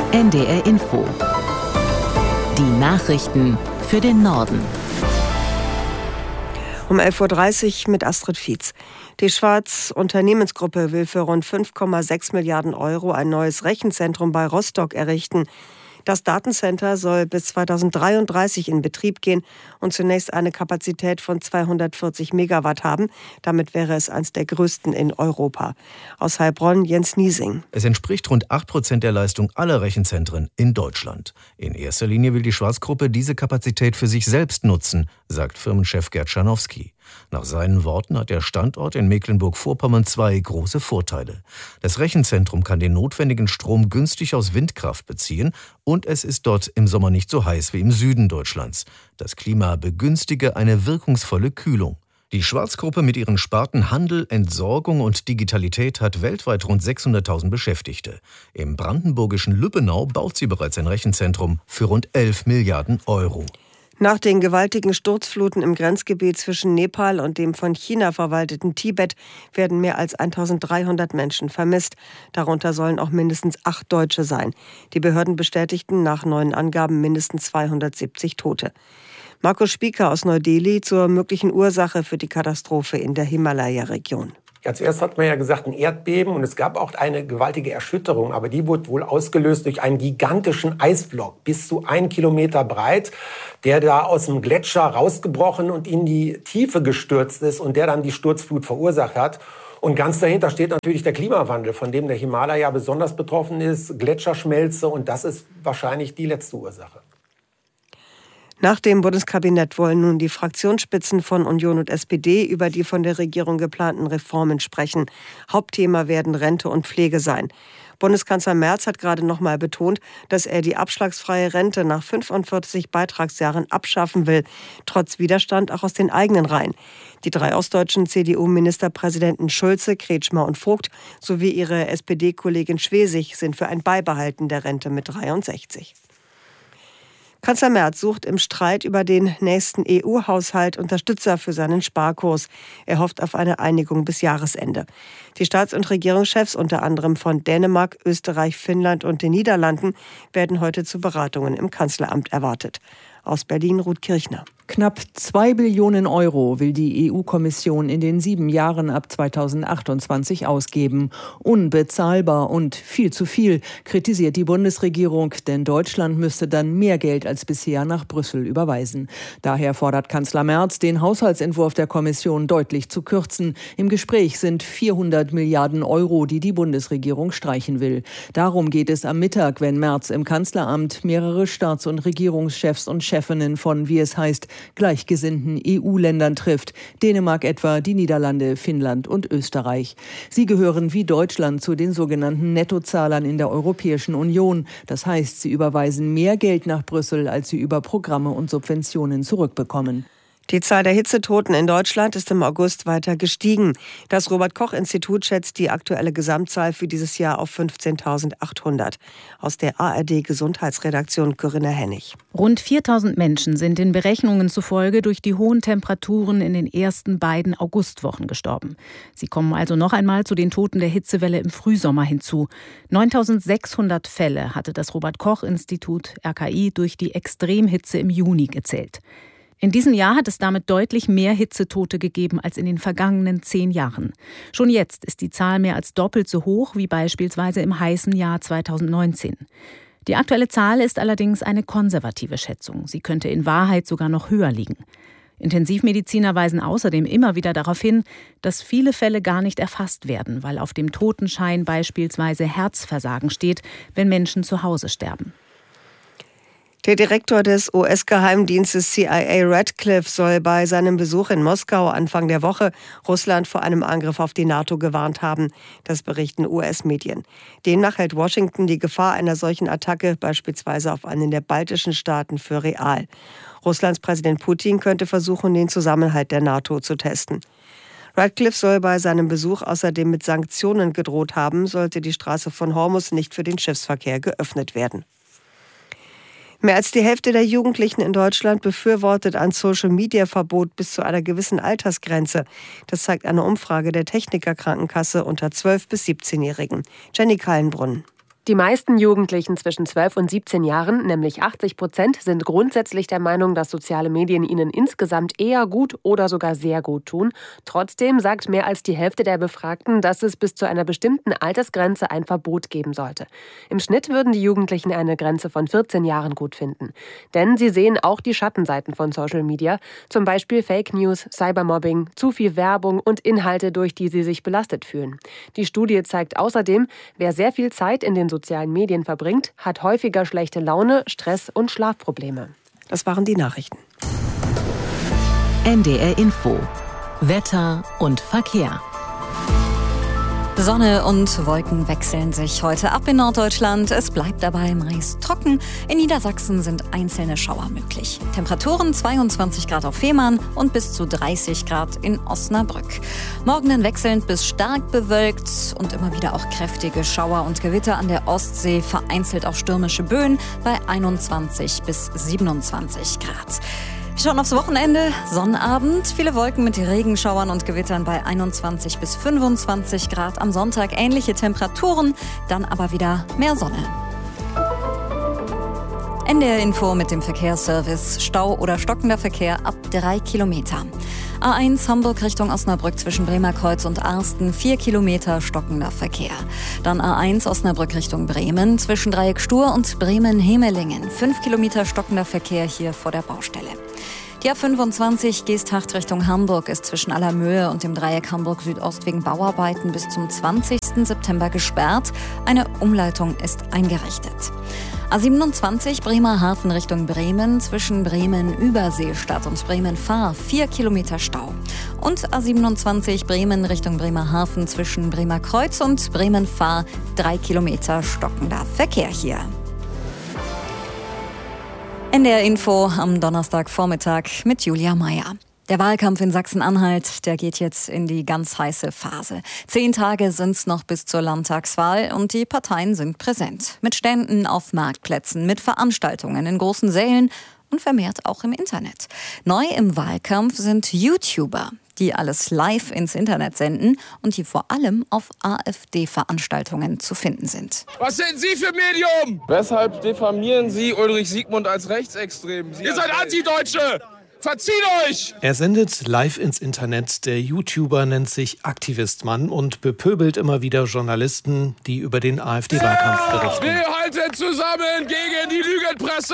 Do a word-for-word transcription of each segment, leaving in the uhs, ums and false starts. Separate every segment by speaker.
Speaker 1: N D R Info. Die Nachrichten für den Norden.
Speaker 2: Um elf Uhr dreißig mit Astrid Fietz. Die Schwarz Unternehmensgruppe will für rund fünf Komma sechs Milliarden Euro ein neues Rechenzentrum bei Rostock errichten. Das Datencenter soll bis zweitausenddreiunddreißig in Betrieb gehen und zunächst eine Kapazität von zweihundertvierzig Megawatt haben. Damit wäre es eines der größten in Europa. Aus Heilbronn Jens Niesing.
Speaker 3: Es entspricht rund acht Prozent der Leistung aller Rechenzentren in Deutschland. In erster Linie will die Schwarz-Gruppe diese Kapazität für sich selbst nutzen, sagt Firmenchef Gerd Scharnowski. Nach seinen Worten hat der Standort in Mecklenburg-Vorpommern zwei große Vorteile. Das Rechenzentrum kann den notwendigen Strom günstig aus Windkraft beziehen und es ist dort im Sommer nicht so heiß wie im Süden Deutschlands. Das Klima begünstige eine wirkungsvolle Kühlung. Die Schwarz-Gruppe mit ihren Sparten Handel, Entsorgung und Digitalität hat weltweit rund sechshunderttausend Beschäftigte. Im brandenburgischen Lübbenau baut sie bereits ein Rechenzentrum für rund elf Milliarden Euro.
Speaker 2: Nach den gewaltigen Sturzfluten im Grenzgebiet zwischen Nepal und dem von China verwalteten Tibet werden mehr als eintausenddreihundert Menschen vermisst. Darunter sollen auch mindestens acht Deutsche sein. Die Behörden bestätigten nach neuen Angaben mindestens zweihundertsiebzig Tote. Markus Spieker aus Neu-Delhi zur möglichen Ursache für die Katastrophe in der Himalaya-Region.
Speaker 4: Ja, zuerst hat man ja gesagt, ein Erdbeben und es gab auch eine gewaltige Erschütterung, aber die wurde wohl ausgelöst durch einen gigantischen Eisblock, bis zu ein Kilometer breit, der da aus dem Gletscher rausgebrochen und in die Tiefe gestürzt ist und der dann die Sturzflut verursacht hat. Und ganz dahinter steht natürlich der Klimawandel, von dem der Himalaya besonders betroffen ist, Gletscherschmelze, und das ist wahrscheinlich die letzte Ursache.
Speaker 2: Nach dem Bundeskabinett wollen nun die Fraktionsspitzen von Union und S P D über die von der Regierung geplanten Reformen sprechen. Hauptthema werden Rente und Pflege sein. Bundeskanzler Merz hat gerade noch mal betont, dass er die abschlagsfreie Rente nach fünfundvierzig Beitragsjahren abschaffen will, trotz Widerstand auch aus den eigenen Reihen. Die drei ostdeutschen C D U-Ministerpräsidenten Schulze, Kretschmer und Vogt sowie ihre S P D-Kollegin Schwesig sind für ein Beibehalten der Rente mit dreiundsechzig. Kanzler Merz sucht im Streit über den nächsten E U-Haushalt Unterstützer für seinen Sparkurs. Er hofft auf eine Einigung bis Jahresende. Die Staats- und Regierungschefs, unter anderem von Dänemark, Österreich, Finnland und den Niederlanden, werden heute zu Beratungen im Kanzleramt erwartet. Aus Berlin Ruth Kirchner.
Speaker 5: Knapp zwei Billionen Euro will die E U-Kommission in den sieben Jahren ab zweitausendachtundzwanzig ausgeben. Unbezahlbar und viel zu viel, kritisiert die Bundesregierung, denn Deutschland müsste dann mehr Geld als bisher nach Brüssel überweisen. Daher fordert Kanzler Merz, den Haushaltsentwurf der Kommission deutlich zu kürzen. Im Gespräch sind vierhundert Milliarden Euro, die die Bundesregierung streichen will. Darum geht es am Mittag, wenn Merz im Kanzleramt mehrere Staats- und Regierungschefs und Chefinnen von, wie es heißt, gleichgesinnten E U-Ländern trifft. Dänemark etwa, die Niederlande, Finnland und Österreich. Sie gehören wie Deutschland zu den sogenannten Nettozahlern in der Europäischen Union. Das heißt, sie überweisen mehr Geld nach Brüssel, als sie über Programme und Subventionen zurückbekommen.
Speaker 2: Die Zahl der Hitzetoten in Deutschland ist im August weiter gestiegen. Das Robert-Koch-Institut schätzt die aktuelle Gesamtzahl für dieses Jahr auf fünfzehntausendachthundert. Aus der A R D-Gesundheitsredaktion Corinna Hennig.
Speaker 6: Rund viertausend Menschen sind den Berechnungen zufolge durch die hohen Temperaturen in den ersten beiden Augustwochen gestorben. Sie kommen also noch einmal zu den Toten der Hitzewelle im Frühsommer hinzu. neuntausendsechshundert Fälle hatte das Robert-Koch-Institut R K I durch die Extremhitze im Juni gezählt. In diesem Jahr hat es damit deutlich mehr Hitzetote gegeben als in den vergangenen zehn Jahren. Schon jetzt ist die Zahl mehr als doppelt so hoch wie beispielsweise im heißen Jahr zweitausendneunzehn. Die aktuelle Zahl ist allerdings eine konservative Schätzung. Sie könnte in Wahrheit sogar noch höher liegen. Intensivmediziner weisen außerdem immer wieder darauf hin, dass viele Fälle gar nicht erfasst werden, weil auf dem Totenschein beispielsweise Herzversagen steht, wenn Menschen zu Hause sterben.
Speaker 2: Der Direktor des U S-Geheimdienstes C I A Radcliffe soll bei seinem Besuch in Moskau Anfang der Woche Russland vor einem Angriff auf die NATO gewarnt haben. Das berichten U S-Medien. Demnach hält Washington die Gefahr einer solchen Attacke beispielsweise auf einen der baltischen Staaten für real. Russlands Präsident Putin könnte versuchen, den Zusammenhalt der NATO zu testen. Radcliffe soll bei seinem Besuch außerdem mit Sanktionen gedroht haben, sollte die Straße von Hormuz nicht für den Schiffsverkehr geöffnet werden. Mehr als die Hälfte der Jugendlichen in Deutschland befürwortet ein Social-Media-Verbot bis zu einer gewissen Altersgrenze. Das zeigt eine Umfrage der Techniker Krankenkasse unter zwölf- bis siebzehnjährigen. Jenny Kallenbrunn.
Speaker 7: Die meisten Jugendlichen zwischen zwölf und siebzehn Jahren, nämlich achtzig Prozent, sind grundsätzlich der Meinung, dass soziale Medien ihnen insgesamt eher gut oder sogar sehr gut tun. Trotzdem sagt mehr als die Hälfte der Befragten, dass es bis zu einer bestimmten Altersgrenze ein Verbot geben sollte. Im Schnitt würden die Jugendlichen eine Grenze von vierzehn Jahren gut finden. Denn sie sehen auch die Schattenseiten von Social Media, zum Beispiel Fake News, Cybermobbing, zu viel Werbung und Inhalte, durch die sie sich belastet fühlen. Die Studie zeigt außerdem, wer sehr viel Zeit in den sozialen Medien verbringt, hat häufiger schlechte Laune, Stress und Schlafprobleme.
Speaker 2: Das waren die Nachrichten.
Speaker 1: N D R Info. Wetter und Verkehr.
Speaker 8: Sonne und Wolken wechseln sich heute ab in Norddeutschland. Es bleibt dabei meist trocken. In Niedersachsen sind einzelne Schauer möglich. Temperaturen zweiundzwanzig Grad auf Fehmarn und bis zu dreißig Grad in Osnabrück. Morgen dann wechselnd bis stark bewölkt und immer wieder auch kräftige Schauer und Gewitter an der Ostsee. Vereinzelt auch stürmische Böen bei einundzwanzig bis siebenundzwanzig Grad. Schon aufs Wochenende, Sonnabend, viele Wolken mit Regenschauern und Gewittern bei einundzwanzig bis fünfundzwanzig Grad. Am Sonntag ähnliche Temperaturen, dann aber wieder mehr Sonne. N D R Info mit dem Verkehrsservice. Stau oder stockender Verkehr ab drei Kilometer. A eins Hamburg Richtung Osnabrück zwischen Bremerkreuz und Arsten, vier Kilometer stockender Verkehr. Dann A eins Osnabrück Richtung Bremen zwischen Dreieck Stur und Bremen-Hemelingen, fünf Kilometer stockender Verkehr hier vor der Baustelle. Die A fünfundzwanzig Geesthacht Richtung Hamburg ist zwischen Allermöhe und dem Dreieck Hamburg Südost wegen Bauarbeiten bis zum zwanzigsten September gesperrt. Eine Umleitung ist eingerichtet. A siebenundzwanzig Bremerhaven Richtung Bremen zwischen Bremen-Überseestadt und Bremen-Fahr, vier Kilometer Stau. Und A siebenundzwanzig Bremen Richtung Bremerhaven zwischen Bremerkreuz und Bremen-Fahr, drei Kilometer stockender Verkehr hier. N D R Info am Donnerstagvormittag mit Julia Meyer. Der Wahlkampf in Sachsen-Anhalt, der geht jetzt in die ganz heiße Phase. Zehn Tage sind's noch bis zur Landtagswahl und die Parteien sind präsent. Mit Ständen auf Marktplätzen, mit Veranstaltungen in großen Sälen und vermehrt auch im Internet. Neu im Wahlkampf sind YouTuber, die alles live ins Internet senden und die vor allem auf AfD-Veranstaltungen zu finden sind.
Speaker 9: Was sind Sie für Medium? Weshalb diffamieren Sie Ulrich Siegmund als rechtsextrem? Sie Ihr seid Antideutsche! Verzieht euch!
Speaker 10: Er sendet live ins Internet. Der YouTuber nennt sich Aktivistmann und bepöbelt immer wieder Journalisten, die über den AfD-Wahlkampf ja! berichten.
Speaker 9: Wir halten zusammen gegen die Lügenpresse!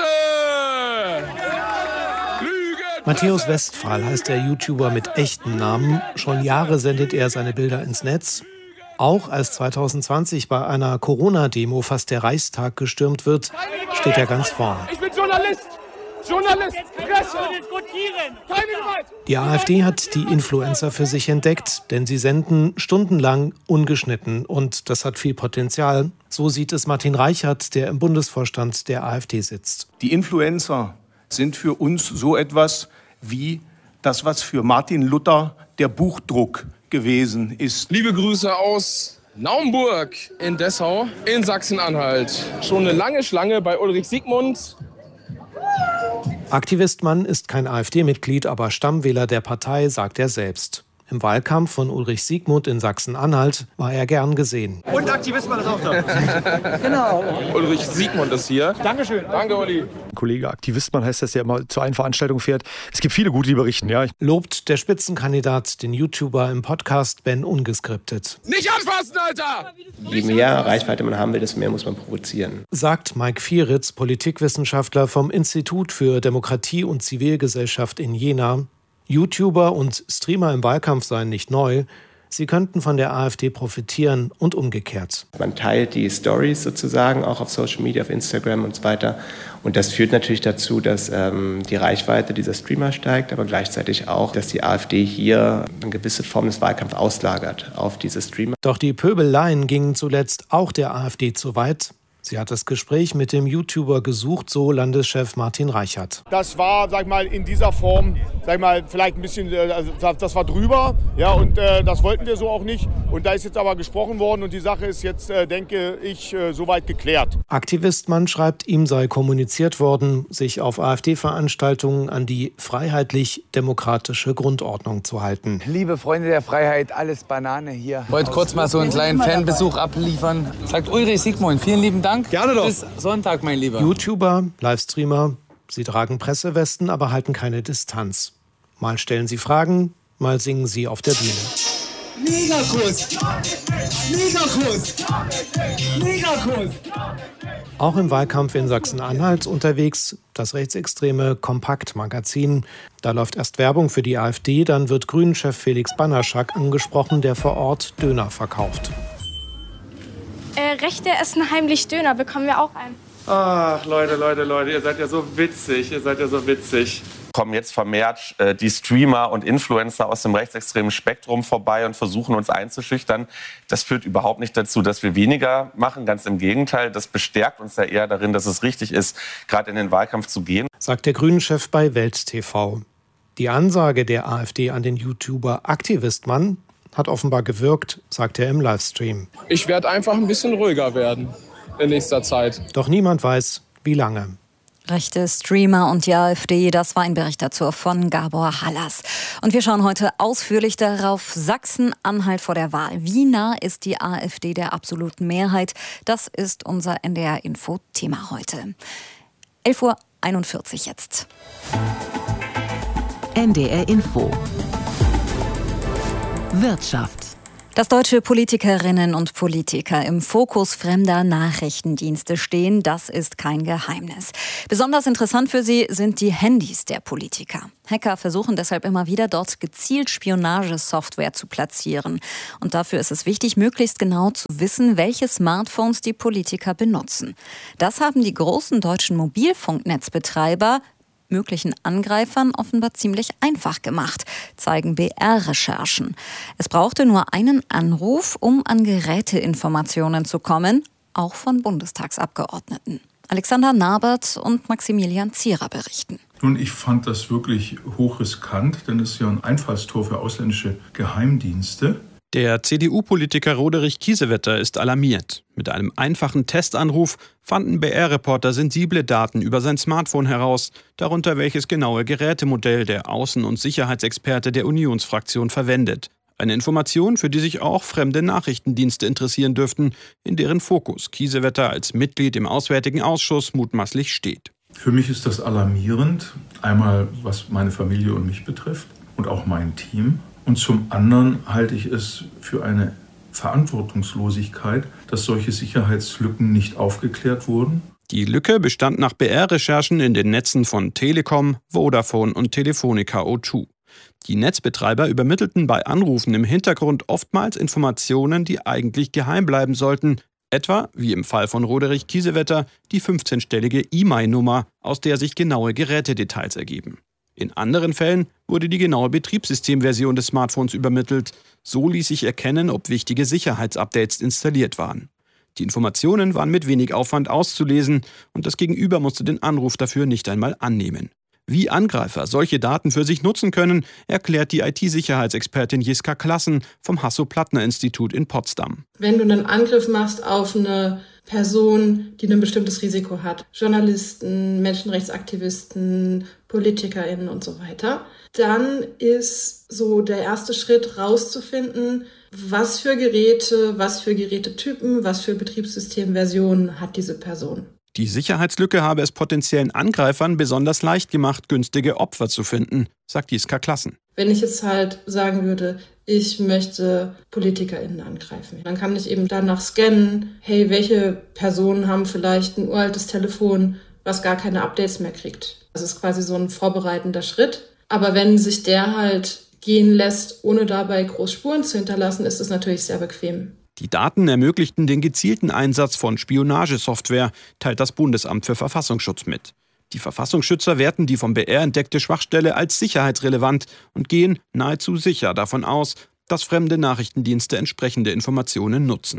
Speaker 9: Lügenpresse!
Speaker 10: Matthäus Westphal heißt der YouTuber mit echtem Namen. Schon Jahre sendet er seine Bilder ins Netz. Auch als zwanzig zwanzig bei einer Corona-Demo fast der Reichstag gestürmt wird, steht er ganz vorne.
Speaker 9: Ich bin Journalist! Journalist, Presse, diskutieren, keine Gewalt.
Speaker 10: Die AfD hat die Influencer für sich entdeckt, denn sie senden stundenlang ungeschnitten und das hat viel Potenzial. So sieht es Martin Reichert, der im Bundesvorstand der AfD sitzt.
Speaker 11: Die Influencer sind für uns so etwas wie das, was für Martin Luther der Buchdruck gewesen ist.
Speaker 9: Liebe Grüße aus Naumburg in Dessau in Sachsen-Anhalt. Schon eine lange Schlange bei Ulrich Siegmund.
Speaker 10: Aktivistmann ist kein AfD-Mitglied, aber Stammwähler der Partei, sagt er selbst. Im Wahlkampf von Ulrich Siegmund in Sachsen-Anhalt war er gern gesehen.
Speaker 12: Und Aktivistmann ist auch da.
Speaker 9: Genau. Ulrich Siegmund ist hier.
Speaker 12: Dankeschön.
Speaker 9: Danke, Uli.
Speaker 13: Kollege Aktivistmann heißt das, der immer zu allen Veranstaltungen fährt. Es gibt viele gute, die berichten, ja.
Speaker 10: Lobt der Spitzenkandidat den YouTuber im Podcast Ben Ungeskriptet.
Speaker 9: Nicht anfassen, Alter!
Speaker 14: Je mehr Reichweite man haben will, desto mehr muss man provozieren.
Speaker 10: Sagt Mike Vieritz, Politikwissenschaftler vom Institut für Demokratie und Zivilgesellschaft in Jena. YouTuber und Streamer im Wahlkampf seien nicht neu. Sie könnten von der AfD profitieren und umgekehrt.
Speaker 14: Man teilt die Stories sozusagen auch auf Social Media, auf Instagram und so weiter. Und das führt natürlich dazu, dass ähm, die Reichweite dieser Streamer steigt, aber gleichzeitig auch, dass die AfD hier eine gewisse Form des Wahlkampfs auslagert auf diese Streamer.
Speaker 10: Doch die Pöbeleien gingen zuletzt auch der AfD zu weit. Sie hat das Gespräch mit dem YouTuber gesucht, so Landeschef Martin Reichert.
Speaker 12: Das war, sag ich mal, in dieser Form, sag ich mal, vielleicht ein bisschen, also das war drüber, ja, und äh, das wollten wir so auch nicht. Und da ist jetzt aber gesprochen worden und die Sache ist jetzt, äh, denke ich, äh, soweit geklärt.
Speaker 10: Aktivistmann schreibt, ihm sei kommuniziert worden, sich auf AfD-Veranstaltungen an die freiheitlich-demokratische Grundordnung zu halten.
Speaker 15: Liebe Freunde der Freiheit, alles Banane hier. Ich wollte kurz mal so einen kleinen Fanbesuch abliefern. Sagt Ulrich Siegmund, vielen lieben Dank.
Speaker 13: Gerne doch.
Speaker 15: Bis Sonntag, mein Lieber.
Speaker 10: YouTuber, Livestreamer, sie tragen Pressewesten, aber halten keine Distanz. Mal stellen sie Fragen, mal singen sie auf der Bühne.
Speaker 16: Negerkuss! Negerkuss! Negerkuss!
Speaker 10: Auch im Wahlkampf in Sachsen-Anhalt unterwegs das rechtsextreme Kompakt-Magazin. Da läuft erst Werbung für die AfD, dann wird Grünen-Chef Felix Banaschak angesprochen, der vor Ort Döner verkauft.
Speaker 17: Äh, Rechte essen heimlich Döner, bekommen wir auch einen.
Speaker 18: Ach, Leute, Leute, Leute, ihr seid ja so witzig, ihr seid ja so witzig.
Speaker 19: Kommen jetzt vermehrt äh, die Streamer und Influencer aus dem rechtsextremen Spektrum vorbei und versuchen uns einzuschüchtern. Das führt überhaupt nicht dazu, dass wir weniger machen. Ganz im Gegenteil, das bestärkt uns ja eher darin, dass es richtig ist, gerade in den Wahlkampf zu gehen.
Speaker 10: Sagt der Grünen-Chef bei Welt T V. Die Ansage der AfD an den YouTuber Aktivistmann hat offenbar gewirkt, sagt er im Livestream.
Speaker 9: Ich werde einfach ein bisschen ruhiger werden in nächster Zeit.
Speaker 10: Doch niemand weiß, wie lange.
Speaker 8: Rechte Streamer und die AfD, das war ein Bericht dazu von Gabor Hallas. Und wir schauen heute ausführlich darauf, Sachsen-Anhalt vor der Wahl. Wie nah ist die AfD der absoluten Mehrheit? Das ist unser N D R-Info-Thema heute. elf Uhr einundvierzig jetzt.
Speaker 1: N D R-Info. Wirtschaft.
Speaker 8: Dass deutsche Politikerinnen und Politiker im Fokus fremder Nachrichtendienste stehen, das ist kein Geheimnis. Besonders interessant für sie sind die Handys der Politiker. Hacker versuchen deshalb immer wieder, dort gezielt Spionagesoftware zu platzieren. Und dafür ist es wichtig, möglichst genau zu wissen, welche Smartphones die Politiker benutzen. Das haben die großen deutschen Mobilfunknetzbetreiber möglichen Angreifern offenbar ziemlich einfach gemacht, zeigen B R-Recherchen. Es brauchte nur einen Anruf, um an Geräteinformationen zu kommen, auch von Bundestagsabgeordneten. Alexander Nabert und Maximilian Zierer berichten.
Speaker 20: Nun, ich fand das wirklich hochriskant, denn es ist ja ein Einfallstor für ausländische Geheimdienste.
Speaker 21: Der C D U-Politiker Roderich Kiesewetter ist alarmiert. Mit einem einfachen Testanruf fanden B R-Reporter sensible Daten über sein Smartphone heraus, darunter welches genaue Gerätemodell der Außen- und Sicherheitsexperte der Unionsfraktion verwendet. Eine Information, für die sich auch fremde Nachrichtendienste interessieren dürften, in deren Fokus Kiesewetter als Mitglied im Auswärtigen Ausschuss mutmaßlich steht.
Speaker 20: Für mich ist das alarmierend, einmal was meine Familie und mich betrifft und auch mein Team. Und zum anderen halte ich es für eine Verantwortungslosigkeit, dass solche Sicherheitslücken nicht aufgeklärt wurden.
Speaker 21: Die Lücke bestand nach B R-Recherchen in den Netzen von Telekom, Vodafone und Telefonica O zwei. Die Netzbetreiber übermittelten bei Anrufen im Hintergrund oftmals Informationen, die eigentlich geheim bleiben sollten. Etwa, wie im Fall von Roderich Kiesewetter, die fünfzehnstellige I M E I-Nummer, aus der sich genaue Gerätedetails ergeben. In anderen Fällen wurde die genaue Betriebssystemversion des Smartphones übermittelt. So ließ sich erkennen, ob wichtige Sicherheitsupdates installiert waren. Die Informationen waren mit wenig Aufwand auszulesen und das Gegenüber musste den Anruf dafür nicht einmal annehmen. Wie Angreifer solche Daten für sich nutzen können, erklärt die I T-Sicherheitsexpertin Jiska Klassen vom Hasso-Plattner-Institut in Potsdam.
Speaker 22: Wenn du einen Angriff machst auf eine Person, die ein bestimmtes Risiko hat, Journalisten, Menschenrechtsaktivisten, PolitikerInnen und so weiter, dann ist so der erste Schritt rauszufinden, was für Geräte, was für Gerätetypen, was für Betriebssystemversionen hat diese Person.
Speaker 21: Die Sicherheitslücke habe es potenziellen Angreifern besonders leicht gemacht, günstige Opfer zu finden, sagt Jiska Klassen.
Speaker 22: Wenn ich jetzt halt sagen würde, ich möchte PolitikerInnen angreifen, dann kann ich eben danach scannen, hey, welche Personen haben vielleicht ein uraltes Telefon, was gar keine Updates mehr kriegt. Das ist quasi so ein vorbereitender Schritt. Aber wenn sich der halt gehen lässt, ohne dabei groß Spuren zu hinterlassen, ist es natürlich sehr bequem.
Speaker 21: Die Daten ermöglichten den gezielten Einsatz von Spionagesoftware, teilt das Bundesamt für Verfassungsschutz mit. Die Verfassungsschützer werten die vom B R entdeckte Schwachstelle als sicherheitsrelevant und gehen nahezu sicher davon aus, dass fremde Nachrichtendienste entsprechende Informationen nutzen.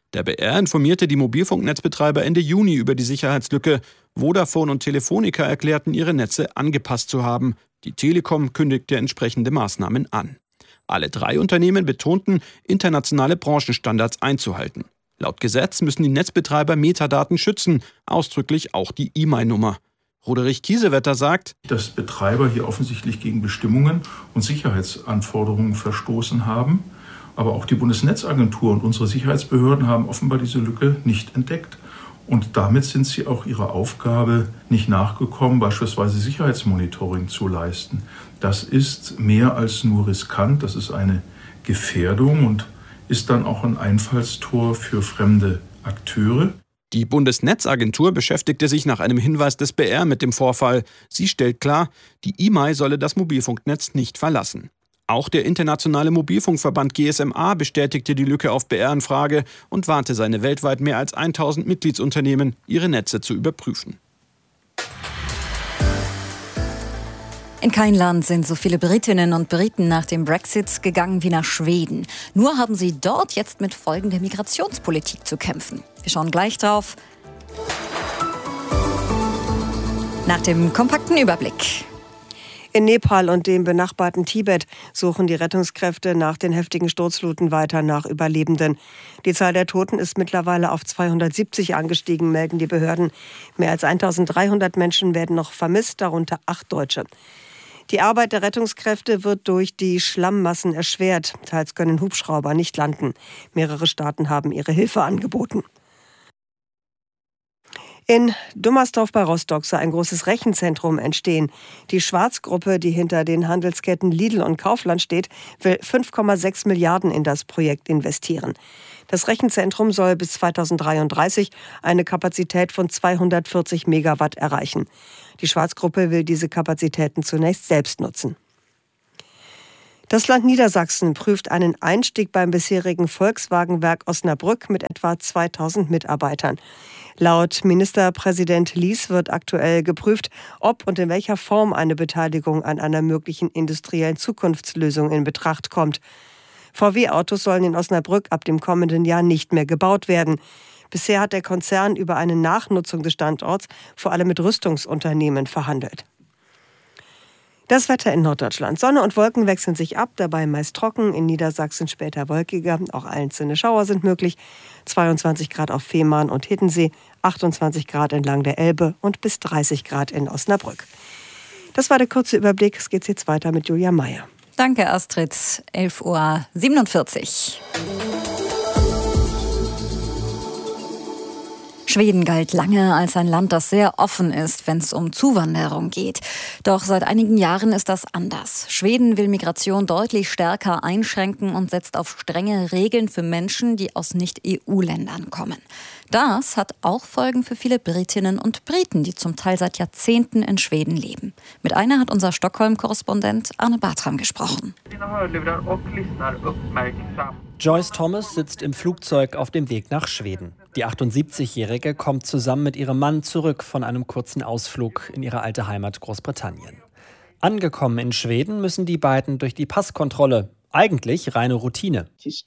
Speaker 21: Der B R informierte die Mobilfunknetzbetreiber Ende Juni über die Sicherheitslücke. Vodafone und Telefonica erklärten, ihre Netze angepasst zu haben. Die Telekom kündigte entsprechende Maßnahmen an. Alle drei Unternehmen betonten, internationale Branchenstandards einzuhalten. Laut Gesetz müssen die Netzbetreiber Metadaten schützen, ausdrücklich auch die E M I Nummer. Roderich Kiesewetter sagt,
Speaker 20: dass Betreiber hier offensichtlich gegen Bestimmungen und Sicherheitsanforderungen verstoßen haben. Aber auch die Bundesnetzagentur und unsere Sicherheitsbehörden haben offenbar diese Lücke nicht entdeckt. Und damit sind sie auch ihrer Aufgabe nicht nachgekommen, beispielsweise Sicherheitsmonitoring zu leisten. Das ist mehr als nur riskant, das ist eine Gefährdung und ist dann auch ein Einfallstor für fremde Akteure.
Speaker 21: Die Bundesnetzagentur beschäftigte sich nach einem Hinweis des B R mit dem Vorfall. Sie stellt klar, die E M I solle das Mobilfunknetz nicht verlassen. Auch der internationale Mobilfunkverband G S M A bestätigte die Lücke auf B R-Anfrage und warnte seine weltweit mehr als tausend Mitgliedsunternehmen, ihre Netze zu überprüfen.
Speaker 8: In kein Land sind so viele Britinnen und Briten nach dem Brexit gegangen wie nach Schweden. Nur haben sie dort jetzt mit Folgen der Migrationspolitik zu kämpfen. Wir schauen gleich drauf. Nach dem kompakten Überblick.
Speaker 2: In Nepal und dem benachbarten Tibet suchen die Rettungskräfte nach den heftigen Sturzfluten weiter nach Überlebenden. Die Zahl der Toten ist mittlerweile auf zweihundertsiebzig angestiegen, melden die Behörden. Mehr als eintausenddreihundert Menschen werden noch vermisst, darunter acht Deutsche. Die Arbeit der Rettungskräfte wird durch die Schlammmassen erschwert. Teils können Hubschrauber nicht landen. Mehrere Staaten haben ihre Hilfe angeboten. In Dummersdorf bei Rostock soll ein großes Rechenzentrum entstehen. Die Schwarz-Gruppe, die hinter den Handelsketten Lidl und Kaufland steht, will fünf Komma sechs Milliarden in das Projekt investieren. Das Rechenzentrum soll bis zweitausenddreiunddreißig eine Kapazität von zweihundertvierzig Megawatt erreichen. Die Schwarz-Gruppe will diese Kapazitäten zunächst selbst nutzen. Das Land Niedersachsen prüft einen Einstieg beim bisherigen Volkswagenwerk Osnabrück mit etwa zweitausend Mitarbeitern. Laut Ministerpräsident Lies wird aktuell geprüft, ob und in welcher Form eine Beteiligung an einer möglichen industriellen Zukunftslösung in Betracht kommt. V W-Autos sollen in Osnabrück ab dem kommenden Jahr nicht mehr gebaut werden. Bisher hat der Konzern über eine Nachnutzung des Standorts vor allem mit Rüstungsunternehmen verhandelt. Das Wetter in Norddeutschland. Sonne und Wolken wechseln sich ab, dabei meist trocken, in Niedersachsen später wolkiger. Auch einzelne Schauer sind möglich. zweiundzwanzig Grad auf Fehmarn und Hiddensee, achtundzwanzig Grad entlang der Elbe und bis dreißig Grad in Osnabrück. Das war der kurze Überblick. Es geht jetzt weiter mit Julia Meyer.
Speaker 8: Danke, Astrid. elf Uhr siebenundvierzig. Schweden galt lange als ein Land, das sehr offen ist, wenn es um Zuwanderung geht. Doch seit einigen Jahren ist das anders. Schweden will Migration deutlich stärker einschränken und setzt auf strenge Regeln für Menschen, die aus Nicht-E U-Ländern kommen. Das hat auch Folgen für viele Britinnen und Briten, die zum Teil seit Jahrzehnten in Schweden leben. Mit einer hat unser Stockholm-Korrespondent Arne Bartram gesprochen.
Speaker 3: Joyce Thomas sitzt im Flugzeug auf dem Weg nach Schweden. Die achtundsiebzigjährige kommt zusammen mit ihrem Mann zurück von einem kurzen Ausflug in ihre alte Heimat Großbritannien. Angekommen in Schweden müssen die beiden durch die Passkontrolle. Eigentlich reine Routine.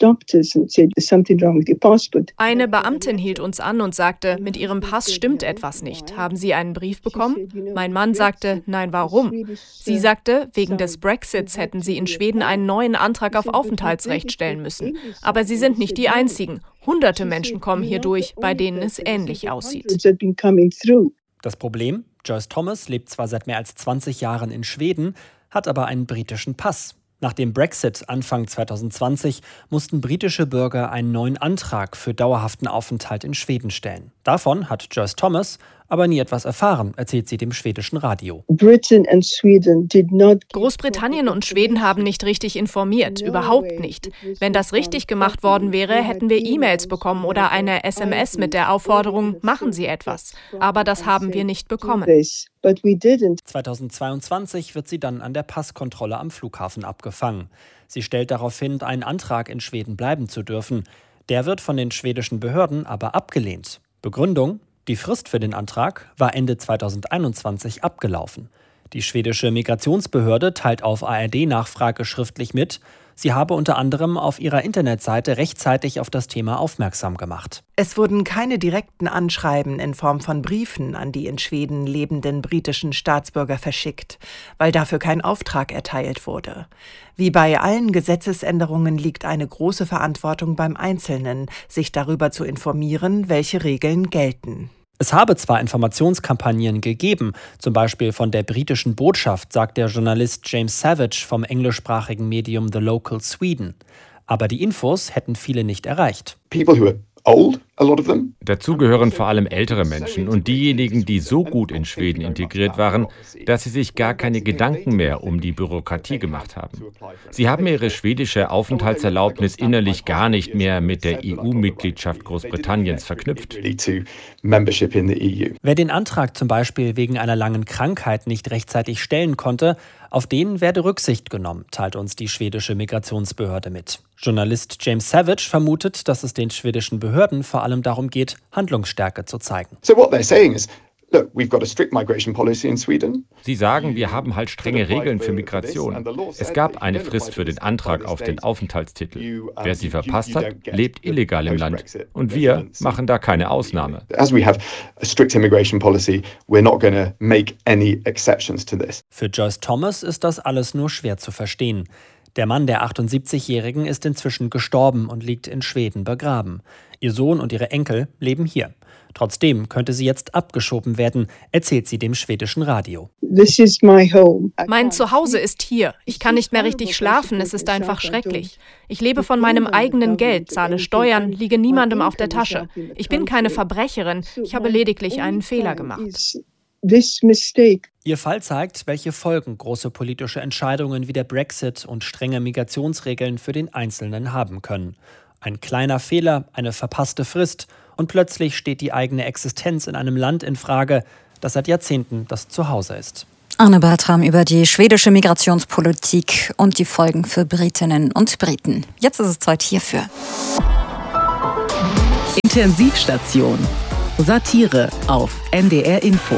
Speaker 4: Eine Beamtin hielt uns an und sagte, mit Ihrem Pass stimmt etwas nicht. Haben Sie einen Brief bekommen? Mein Mann sagte, nein, warum? Sie sagte, wegen des Brexits hätten Sie in Schweden einen neuen Antrag auf Aufenthaltsrecht stellen müssen. Aber Sie sind nicht die Einzigen. Hunderte Menschen kommen hier durch, bei denen es ähnlich aussieht.
Speaker 3: Das Problem? Joyce Thomas lebt zwar seit mehr als zwanzig Jahren in Schweden, hat aber einen britischen Pass. Nach dem Brexit Anfang zweitausendzwanzig mussten britische Bürger einen neuen Antrag für dauerhaften Aufenthalt in Schweden stellen. Davon hat Joyce Thomas aber nie etwas erfahren, erzählt sie dem schwedischen Radio.
Speaker 4: Großbritannien und Schweden haben nicht richtig informiert, überhaupt nicht. Wenn das richtig gemacht worden wäre, hätten wir E-Mails bekommen oder eine S M S mit der Aufforderung, machen Sie etwas. Aber das haben wir nicht bekommen.
Speaker 3: zweitausendzweiundzwanzig wird sie dann an der Passkontrolle am Flughafen abgefangen. Sie stellt darauf hin, einen Antrag in Schweden bleiben zu dürfen. Der wird von den schwedischen Behörden aber abgelehnt. Begründung? Die Frist für den Antrag war Ende zweitausendeinundzwanzig abgelaufen. Die schwedische Migrationsbehörde teilt auf A R D-Nachfrage schriftlich mit, sie habe unter anderem auf ihrer Internetseite rechtzeitig auf das Thema aufmerksam gemacht.
Speaker 5: Es wurden keine direkten Anschreiben in Form von Briefen an die in Schweden lebenden britischen Staatsbürger verschickt, weil dafür kein Auftrag erteilt wurde. Wie bei allen Gesetzesänderungen liegt eine große Verantwortung beim Einzelnen, sich darüber zu informieren, welche Regeln gelten.
Speaker 3: Es habe zwar Informationskampagnen gegeben, zum Beispiel von der britischen Botschaft, sagt der Journalist James Savage vom englischsprachigen Medium The Local Sweden. Aber die Infos hätten viele nicht erreicht.
Speaker 6: People who are old, a lot of them.
Speaker 23: Dazu gehören vor allem ältere Menschen und diejenigen, die so gut in Schweden integriert waren, dass sie sich gar keine Gedanken mehr um die Bürokratie gemacht haben. Sie haben ihre schwedische Aufenthaltserlaubnis innerlich gar nicht mehr mit der E U-Mitgliedschaft Großbritanniens verknüpft.
Speaker 3: Wer den Antrag zum Beispiel wegen einer langen Krankheit nicht rechtzeitig stellen konnte, auf den werde Rücksicht genommen, teilt uns die schwedische Migrationsbehörde mit. Journalist James Savage vermutet, dass es den schwedischen Behörden vor allem darum geht, Handlungsstärke zu zeigen.
Speaker 6: So what they're saying is, look, we've got a strict migration policy in Sweden.
Speaker 23: Sie sagen, wir haben halt strenge Regeln für Migration. Es gab eine Frist für den Antrag auf den Aufenthaltstitel. Wer sie verpasst hat, lebt illegal im Land. Und wir machen da keine Ausnahme.
Speaker 6: As we have a strict immigration policy, we're not going to make any exceptions to this.
Speaker 3: Für Joyce Thomas ist das alles nur schwer zu verstehen. Der Mann der achtundsiebzigjährigen ist inzwischen gestorben und liegt in Schweden begraben. Ihr Sohn und ihre Enkel leben hier. Trotzdem könnte sie jetzt abgeschoben werden, erzählt sie dem schwedischen Radio.
Speaker 24: This is my home.
Speaker 4: Mein Zuhause ist hier. Ich kann nicht mehr richtig schlafen, es ist einfach schrecklich. Ich lebe von meinem eigenen Geld, zahle Steuern, liege niemandem auf der Tasche. Ich bin keine Verbrecherin, ich habe lediglich einen Fehler gemacht.
Speaker 24: This mistake.
Speaker 3: Ihr Fall zeigt, welche Folgen große politische Entscheidungen wie der Brexit und strenge Migrationsregeln für den Einzelnen haben können. Ein kleiner Fehler, eine verpasste Frist und plötzlich steht die eigene Existenz in einem Land in Frage, das seit Jahrzehnten das Zuhause ist.
Speaker 8: Arne Bertram über die schwedische Migrationspolitik und die Folgen für Britinnen und Briten. Jetzt ist es Zeit hierfür.
Speaker 1: Intensivstation. Satire auf N D R Info.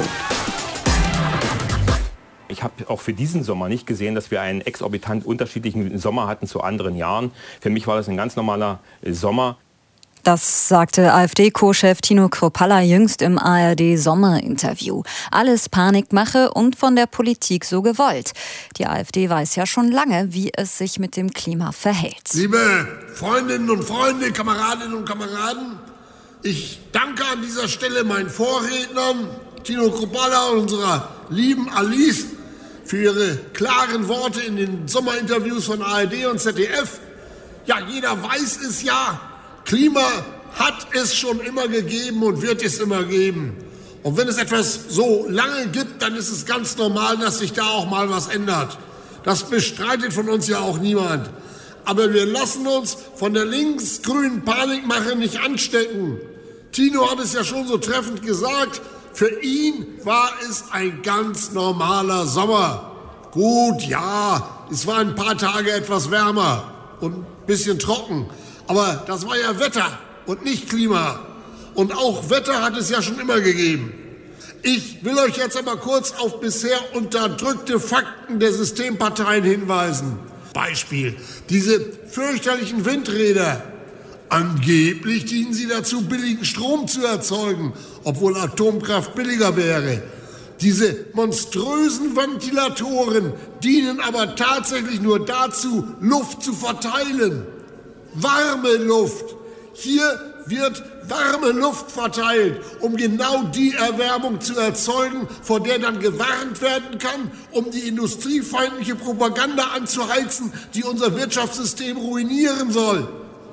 Speaker 25: Ich habe auch für diesen Sommer nicht gesehen, dass wir einen exorbitant unterschiedlichen Sommer hatten zu anderen Jahren. Für mich war das ein ganz normaler Sommer.
Speaker 8: Das sagte AfD-Co-Chef Tino Kruppalla jüngst im A R D-Sommerinterview. Alles Panikmache und von der Politik so gewollt. Die AfD weiß ja schon lange, wie es sich mit dem Klima verhält.
Speaker 26: Liebe Freundinnen und Freunde, Kameradinnen und Kameraden, ich danke an dieser Stelle meinen Vorrednern, Tino Kruppalla und unserer lieben Alice, für ihre klaren Worte in den Sommerinterviews von A R D und Z D F. Ja, jeder weiß es ja, Klima hat es schon immer gegeben und wird es immer geben. Und wenn es etwas so lange gibt, dann ist es ganz normal, dass sich da auch mal was ändert. Das bestreitet von uns ja auch niemand. Aber wir lassen uns von der linksgrünen Panikmache nicht anstecken. Tino hat es ja schon so treffend gesagt, für ihn war es ein ganz normaler Sommer. Gut, ja, es war ein paar Tage etwas wärmer und ein bisschen trocken. Aber das war ja Wetter und nicht Klima. Und auch Wetter hat es ja schon immer gegeben. Ich will euch jetzt aber kurz auf bisher unterdrückte Fakten der Systemparteien hinweisen. Beispiel, diese fürchterlichen Windräder. Angeblich dienen sie dazu, billigen Strom zu erzeugen, obwohl Atomkraft billiger wäre. Diese monströsen Ventilatoren dienen aber tatsächlich nur dazu, Luft zu verteilen. Warme Luft. Hier wird warme Luft verteilt, um genau die Erwärmung zu erzeugen, vor der dann gewarnt werden kann, um die industriefeindliche Propaganda anzuheizen, die unser Wirtschaftssystem ruinieren soll.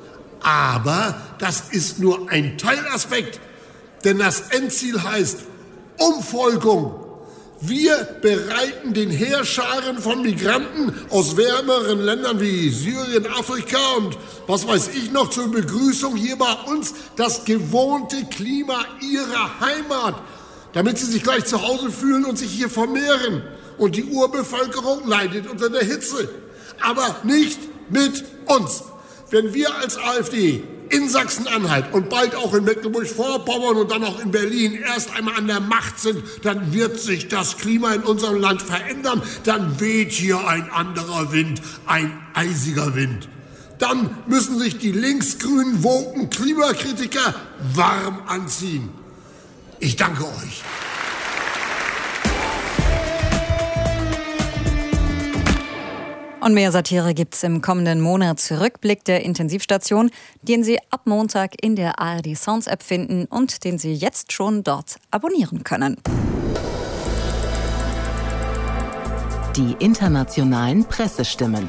Speaker 26: Aber das ist nur ein Teilaspekt, denn das Endziel heißt Umvolkung. Wir bereiten den Heerscharen von Migranten aus wärmeren Ländern wie Syrien, Afrika und was weiß ich noch zur Begrüßung hier bei uns das gewohnte Klima ihrer Heimat, damit sie sich gleich zu Hause fühlen und sich hier vermehren. Und die Urbevölkerung leidet unter der Hitze. Aber nicht mit uns. Wenn wir als AfD in Sachsen-Anhalt und bald auch in Mecklenburg-Vorpommern und dann auch in Berlin erst einmal an der Macht sind, dann wird sich das Klima in unserem Land verändern. Dann weht hier ein anderer Wind, ein eisiger Wind. Dann müssen sich die linksgrünen, woken Klimakritiker warm anziehen. Ich danke euch.
Speaker 8: Und mehr Satire gibt's im kommenden Monatsrückblick der Intensivstation, den Sie ab Montag in der A R D Sounds App finden und den Sie jetzt schon dort abonnieren können.
Speaker 1: Die internationalen Pressestimmen.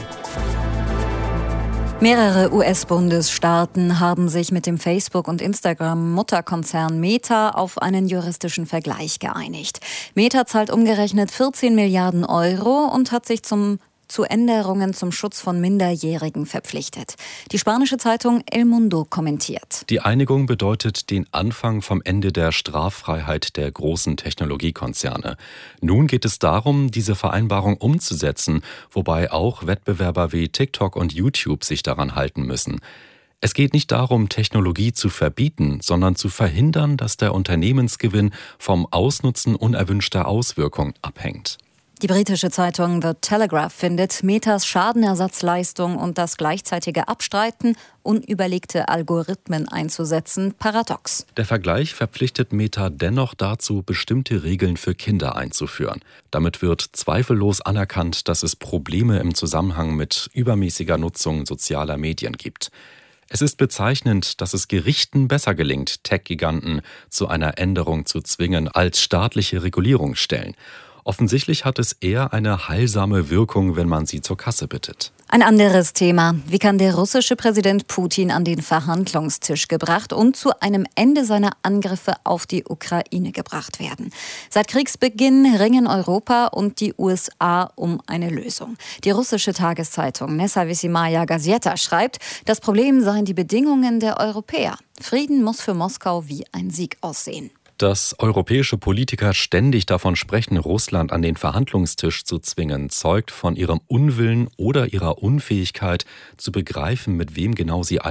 Speaker 8: Mehrere U S-Bundesstaaten haben sich mit dem Facebook- und Instagram-Mutterkonzern Meta auf einen juristischen Vergleich geeinigt. Meta zahlt umgerechnet vierzehn Milliarden Euro und hat sich zum zu Änderungen zum Schutz von Minderjährigen verpflichtet. Die spanische Zeitung El Mundo kommentiert.
Speaker 7: Die Einigung bedeutet den Anfang vom Ende der Straffreiheit der großen Technologiekonzerne. Nun geht es darum, diese Vereinbarung umzusetzen, wobei auch Wettbewerber wie TikTok und YouTube sich daran halten müssen. Es geht nicht darum, Technologie zu verbieten, sondern zu verhindern, dass der Unternehmensgewinn vom Ausnutzen unerwünschter Auswirkungen abhängt.
Speaker 8: Die britische Zeitung The Telegraph findet Metas Schadenersatzleistung und das gleichzeitige Abstreiten, unüberlegte Algorithmen einzusetzen, paradox.
Speaker 7: Der Vergleich verpflichtet Meta dennoch dazu, bestimmte Regeln für Kinder einzuführen. Damit wird zweifellos anerkannt, dass es Probleme im Zusammenhang mit übermäßiger Nutzung sozialer Medien gibt. Es ist bezeichnend, dass es Gerichten besser gelingt, Tech-Giganten zu einer Änderung zu zwingen, als staatliche Regulierungsstellen. Offensichtlich hat es eher eine heilsame Wirkung, wenn man sie zur Kasse bittet.
Speaker 8: Ein anderes Thema. Wie kann der russische Präsident Putin an den Verhandlungstisch gebracht und zu einem Ende seiner Angriffe auf die Ukraine gebracht werden? Seit Kriegsbeginn ringen Europa und die U S A um eine Lösung. Die russische Tageszeitung Nezavisimaya Gazeta schreibt, das Problem seien die Bedingungen der Europäer. Frieden muss für Moskau wie ein Sieg aussehen.
Speaker 7: Dass europäische Politiker ständig davon sprechen, Russland an den Verhandlungstisch zu zwingen, zeugt von ihrem Unwillen oder ihrer Unfähigkeit zu begreifen, mit wem genau sie